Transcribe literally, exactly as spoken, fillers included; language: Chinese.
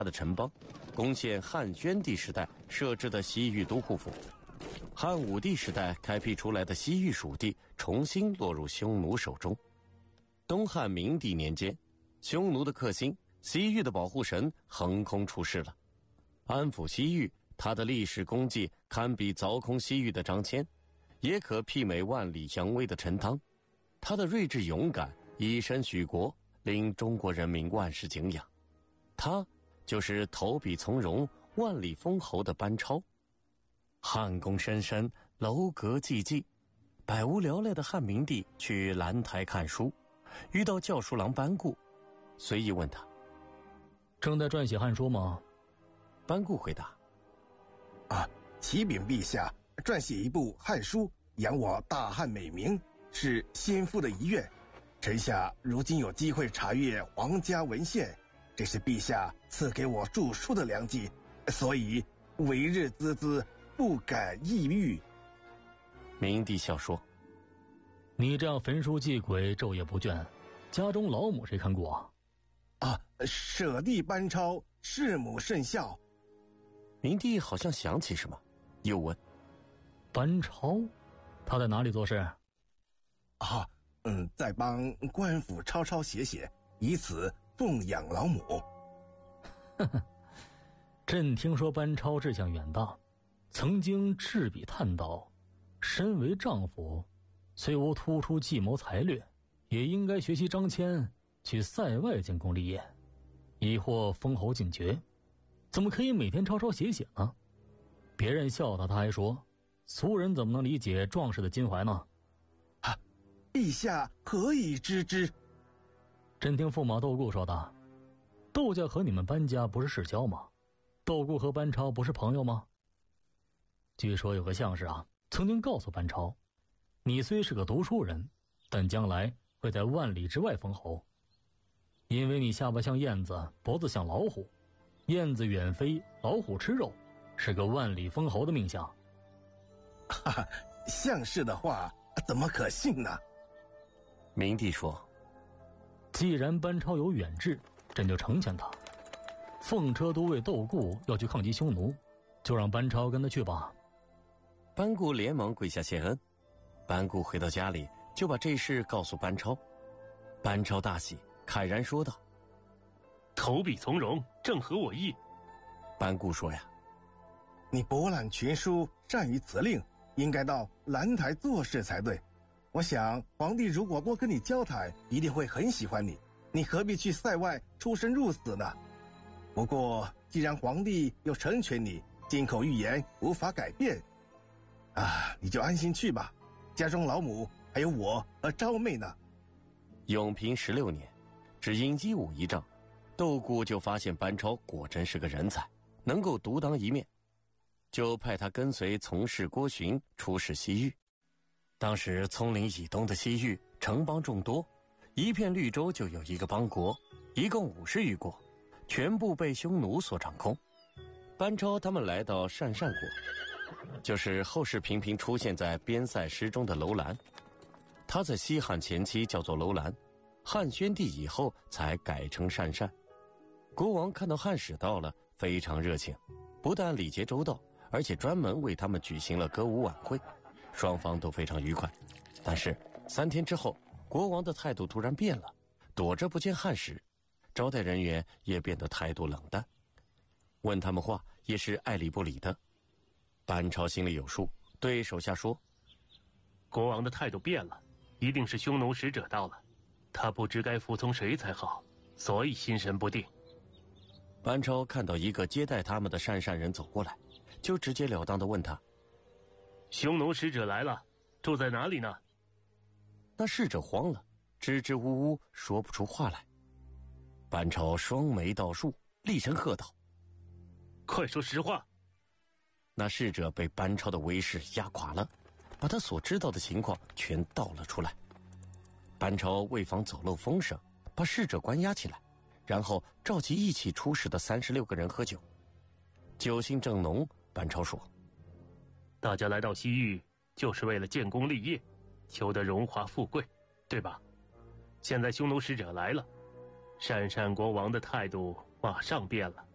他的城邦，攻陷汉宣帝时代设置的西域都护府。汉武帝时代开辟出来的西域属地重新落入匈奴手中。东汉明帝年间，匈奴的克星，西域的保护神横空出世了。安抚西域，他的历史功绩堪比凿空西域的张骞，也可媲美万里扬威的陈汤。他的睿智勇敢，以身许国，令中国人民万世敬仰。他就是投笔从戎、万里封侯的班超。汉宫深深，楼阁寂寂，百无聊赖的汉明帝去兰台看书，遇到教书郎班固，随意问他：“ 正在撰写汉书吗？” 班固回答：“ 啊，启禀陛下，撰写一部汉书，扬我大汉美名，是先父的遗愿。臣下如今有机会查阅皇家文献，这是陛下赐给我著书的良机，所以为日孜孜，不敢抑郁。” 明帝笑说：“ 你这样焚书祭鬼，昼夜不倦，家中老母谁看过啊？” 啊，舍弟班超，弑母甚孝。 明帝好像想起什么，又问：“ 班超，他在哪里做事？” 啊，嗯，在帮官府抄抄写写，以此奉养老母。 呵呵，朕听说班超志向远大，曾经执笔探刀，身为丈夫，虽无突出计谋才略，也应该学习张骞去塞外建功立业，以获封侯进爵。怎么可以每天抄抄写写呢？别人笑他，他还说俗人怎么能理解壮士的襟怀呢？ 啊，陛下何以知之？ 朕听驸马窦固说的，窦家和你们班家不是世交吗？窦固和班超不是朋友吗？据说有个相士啊，曾经告诉班超，你虽是个读书人，但将来会在万里之外封侯，因为你下巴像燕子，脖子像老虎，燕子远飞，老虎吃肉，是个万里封侯的命相。 哈哈，相士的话怎么可信呢？ 明帝说：“ 既然班超有远志，朕就成全他。奉车都尉窦固要去抗击匈奴，就让班超跟他去吧。” 班固连忙跪下谢恩。班固回到家里，就把这事告诉班超。班超大喜，慨然说道：“ 投笔从戎，正合我意。” 班固说呀：“ 你博览群书，善于辞令，应该到兰台做事才对。我想皇帝如果多跟你交谈，一定会很喜欢你。你何必去塞外出生入死呢？不过既然皇帝又成全你，金口玉言无法改变，啊，你就安心去吧。家中老母还有我和昭妹呢。” 永平十六年，只因一武一仗，窦固就发现班超果真是个人才，能够独当一面，就派他跟随从事郭循出使西域。当时葱岭以东的西域城邦众多，一片绿洲就有一个邦国，一共五十余国，全部被匈奴所掌控。班超他们来到鄯善国，就是后世频频出现在边塞诗中的楼兰。他在西汉前期叫做楼兰，汉宣帝以后才改称鄯善。国王看到汉使到了，非常热情，不但礼节周到，而且专门为他们举行了歌舞晚会，双方都非常愉快。但是三天之后，国王的态度突然变了，躲着不见汉使，招待人员也变得态度冷淡，问他们话也是爱理不理的。班超心里有数，对手下说：“ 国王的态度变了，一定是匈奴使者到了，他不知该服从谁才好，所以心神不定。” 班超看到一个接待他们的鄯善人走过来，就直截了当地问他：“ 匈奴使者来了，住在哪里呢？” 那侍者慌了，支支吾吾说不出话来。班超双眉倒竖，厉声喝道：“ 快说实话！” 那侍者被班超的威势压垮了，把他所知道的情况全道了出来。班超为防走漏风声，把侍者关押起来，然后召集一起出使的三十六个人喝酒。酒兴正浓，班超说：“ 大家来到西域，就是为了建功立业，求得荣华富贵，对吧？现在匈奴使者来了，鄯善国王的态度马上变了。